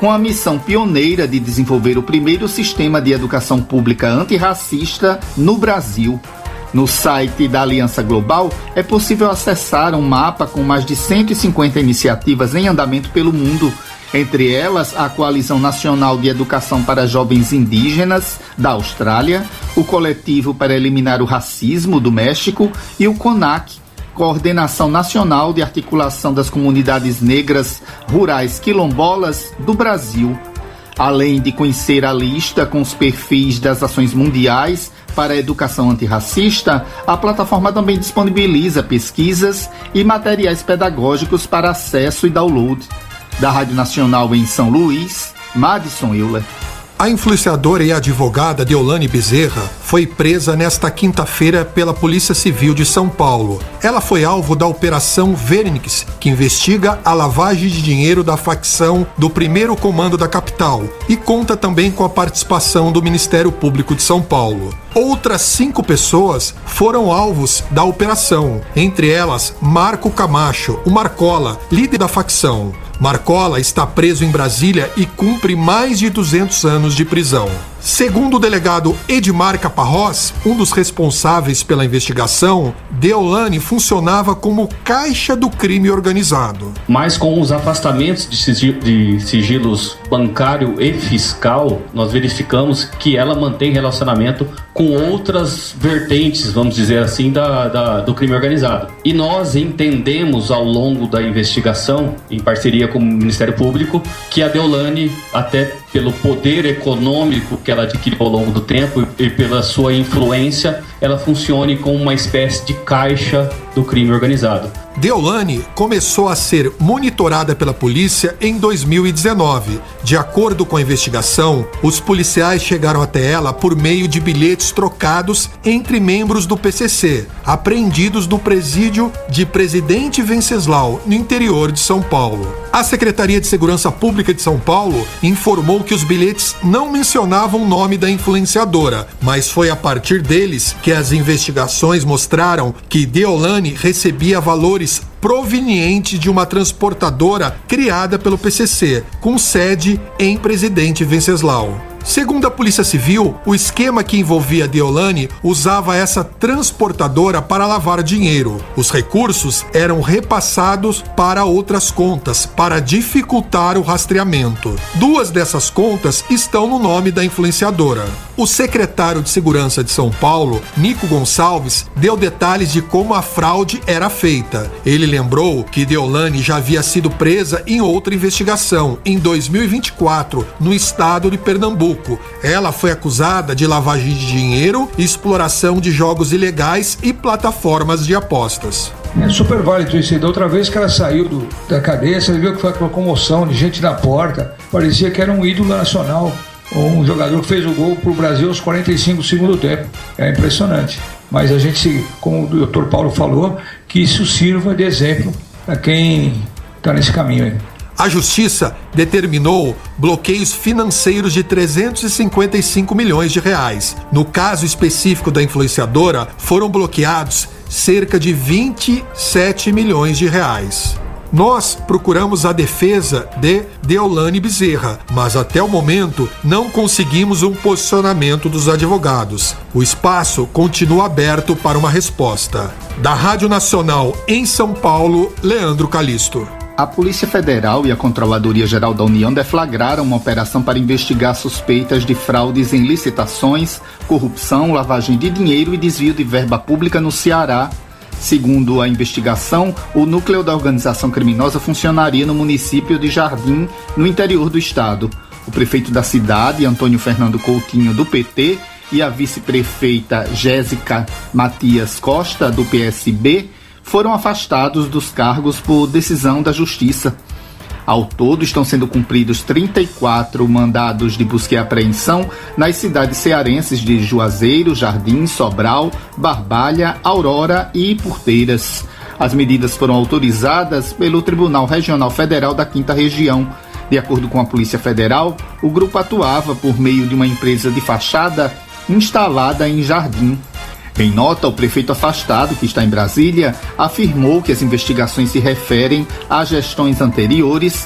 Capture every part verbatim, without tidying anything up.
com a missão pioneira de desenvolver o primeiro sistema de educação pública antirracista no Brasil. No site da Aliança Global é possível acessar um mapa com mais de cento e cinquenta iniciativas em andamento pelo mundo, entre elas a Coalizão Nacional de Educação para Jovens Indígenas da Austrália, o Coletivo para Eliminar o Racismo do México e o CONAC, Coordenação Nacional de Articulação das Comunidades Negras Rurais Quilombolas do Brasil. Além de conhecer a lista com os perfis das ações mundiais para a educação antirracista, a plataforma também disponibiliza pesquisas e materiais pedagógicos para acesso e download. Da Rádio Nacional em São Luís, Madison Euler. A influenciadora e advogada Deolane Bezerra foi presa nesta quinta-feira pela Polícia Civil de São Paulo. Ela foi alvo da Operação Vernix, que investiga a lavagem de dinheiro da facção do primeiro comando da capital e conta também com a participação do Ministério Público de São Paulo. Outras cinco pessoas foram alvos da operação, entre elas Marco Camacho, o Marcola, líder da facção. Marcola está preso em Brasília e cumpre mais de duzentos anos de prisão. Segundo o delegado Edmar Caparrós, um dos responsáveis pela investigação, Deolane funcionava como caixa do crime organizado. Mas com os afastamentos de, sigil, de sigilos bancário e fiscal, nós verificamos que ela mantém relacionamento com outras vertentes, vamos dizer assim, da, da, do crime organizado. E nós entendemos ao longo da investigação, em parceria com o Ministério Público, que a Deolane, até pelo poder econômico que ela adquiriu ao longo do tempo e pela sua influência, ela funcione como uma espécie de caixa do crime organizado. Deolane começou a ser monitorada pela polícia em dois mil e dezenove. De acordo com a investigação, os policiais chegaram até ela por meio de bilhetes trocados entre membros do P C C, apreendidos no presídio de Presidente Venceslau, no interior de São Paulo. A Secretaria de Segurança Pública de São Paulo informou que os bilhetes não mencionavam o nome da influenciadora, mas foi a partir deles que as investigações mostraram que Deolane recebia valores provenientes de uma transportadora criada pelo P C C, com sede em Presidente Venceslau. Segundo a Polícia Civil, o esquema que envolvia Deolane usava essa transportadora para lavar dinheiro. Os recursos eram repassados para outras contas, para dificultar o rastreamento. Duas dessas contas estão no nome da influenciadora. O secretário de Segurança de São Paulo, Nico Gonçalves, deu detalhes de como a fraude era feita. Ele lembrou que Deolane já havia sido presa em outra investigação, em dois mil e vinte e quatro, no estado de Pernambuco. Ela foi acusada de lavagem de dinheiro, exploração de jogos ilegais e plataformas de apostas. É super válido isso aí. Da outra vez que ela saiu do, da cadeia, você viu que foi aquela comoção de gente na porta. Parecia que era um ídolo nacional. Um jogador que fez o gol pro Brasil aos quarenta e cinco do segundo tempo. É impressionante. Mas a gente, como o doutor Paulo falou, que isso sirva de exemplo para quem está nesse caminho aí. A Justiça determinou bloqueios financeiros de trezentos e cinquenta e cinco milhões de reais. No caso específico da influenciadora, foram bloqueados cerca de vinte e sete milhões de reais. Nós procuramos a defesa de Deolane Bezerra, mas até o momento não conseguimos um posicionamento dos advogados. O espaço continua aberto para uma resposta. Da Rádio Nacional em São Paulo, Leandro Calisto. A Polícia Federal e a Controladoria Geral da União deflagraram uma operação para investigar suspeitas de fraudes em licitações, corrupção, lavagem de dinheiro e desvio de verba pública no Ceará. Segundo a investigação, o núcleo da organização criminosa funcionaria no município de Jardim, no interior do estado. O prefeito da cidade, Antônio Fernando Coutinho, do P T, e a vice-prefeita Jéssica Matias Costa, do P S B, foram afastados dos cargos por decisão da Justiça. Ao todo, estão sendo cumpridos trinta e quatro mandados de busca e apreensão nas cidades cearenses de Juazeiro, Jardim, Sobral, Barbalha, Aurora e Porteiras. As medidas foram autorizadas pelo Tribunal Regional Federal da Quinta Região. De acordo com a Polícia Federal, o grupo atuava por meio de uma empresa de fachada instalada em Jardim. Em nota, o prefeito afastado, que está em Brasília, afirmou que as investigações se referem a gestões anteriores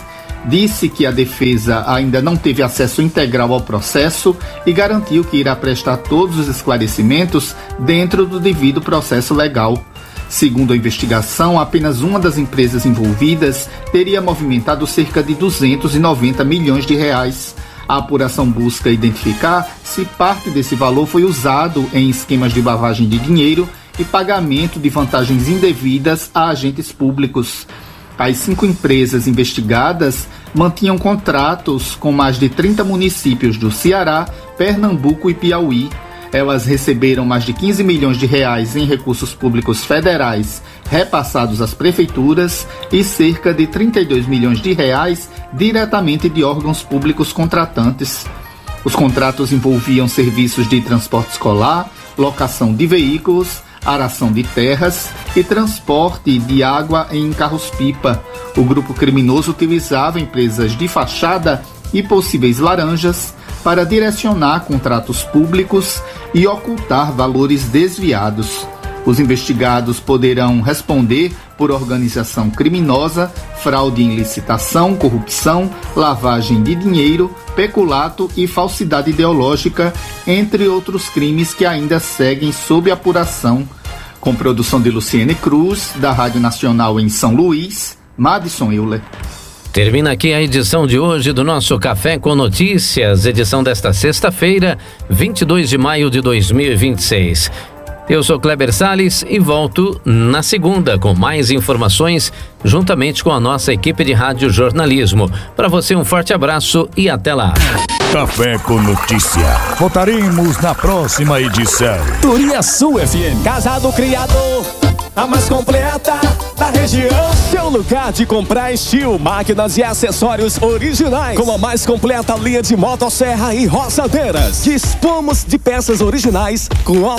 disse que a defesa ainda não teve acesso integral ao processo e garantiu que irá prestar todos os esclarecimentos dentro do devido processo legal. Segundo a investigação, apenas uma das empresas envolvidas teria movimentado cerca de duzentos e noventa milhões de reais. A apuração busca identificar se parte desse valor foi usado em esquemas de lavagem de dinheiro e pagamento de vantagens indevidas a agentes públicos. As cinco empresas investigadas mantinham contratos com mais de trinta municípios do Ceará, Pernambuco e Piauí. Elas receberam mais de quinze milhões de reais em recursos públicos federais repassados às prefeituras e cerca de trinta e dois milhões de reais diretamente de órgãos públicos contratantes. Os contratos envolviam serviços de transporte escolar, locação de veículos, aração de terras e transporte de água em carros-pipa. O grupo criminoso utilizava empresas de fachada e possíveis laranjas para direcionar contratos públicos e ocultar valores desviados. Os investigados poderão responder por organização criminosa, fraude em licitação, corrupção, lavagem de dinheiro, peculato e falsidade ideológica, entre outros crimes que ainda seguem sob apuração. Com produção de Luciene Cruz, da Rádio Nacional em São Luís, Madison Euler. Termina aqui a edição de hoje do nosso Café com Notícias, edição desta sexta-feira, vinte e dois de maio de dois mil e vinte e seis. Eu sou Kleber Salles e volto na segunda com mais informações, juntamente com a nossa equipe de rádio jornalismo. Para você um forte abraço e até lá. Café com Notícia. Voltaremos na próxima edição. Turiaçu F M. Casa do Criador, a mais completa da região. Seu lugar de comprar estilo, máquinas e acessórios originais, com a mais completa linha de motosserra e roçadeiras. Dispomos de peças originais com